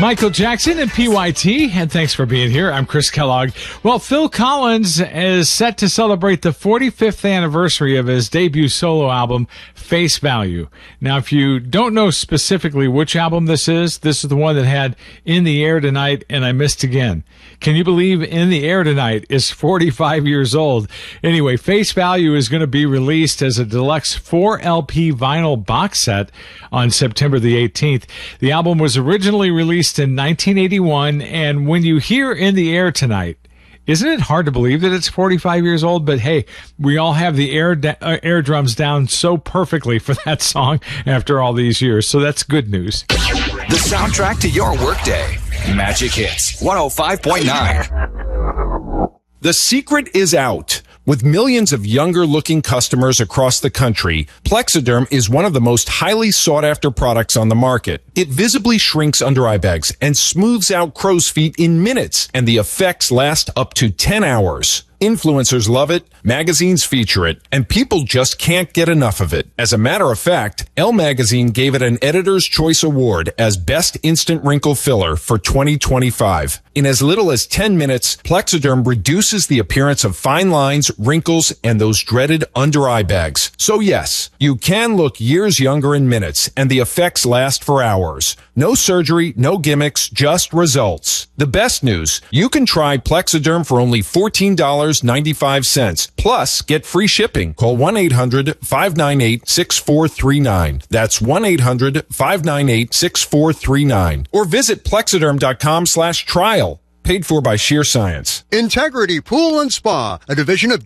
Michael Jackson and PYT, and thanks for being here. I'm Chris Kellogg. Well, Phil Collins is set to celebrate the 45th anniversary of his debut solo album, Face Value. Now, if you don't know specifically which album this is the one that had In the Air Tonight and I Missed Again. Can you believe In the Air Tonight is 45 years old? Anyway, Face Value is going to be released as a deluxe 4-LP vinyl box set on September the 18th. The album was originally released in 1981, and when you hear In the Air Tonight, isn't it hard to believe that it's 45 years old? But hey, we all have the air drums down so perfectly for that song after all these years, so that's good news. The soundtrack to your workday. Magic Hits 105.9. The secret is out. With millions of younger-looking customers across the country, Plexiderm is one of the most highly sought-after products on the market. It visibly shrinks under-eye bags and smooths out crow's feet in minutes, and the effects last up to 10 hours. Influencers love it, magazines feature it, and people just can't get enough of it. As a matter of fact, Elle Magazine gave it an Editor's Choice Award as Best Instant Wrinkle Filler for 2025. In as little as 10 minutes, Plexiderm reduces the appearance of fine lines, wrinkles, and those dreaded under-eye bags. So yes, you can look years younger in minutes, and the effects last for hours. No surgery, no gimmicks, just results. The best news, you can try Plexiderm for only $14.95. Plus, get free shipping. Call 1-800-598-6439. That's 1-800-598-6439. Or visit Plexiderm.com/trial. Paid for by Sheer Science. Integrity Pool and Spa, a division of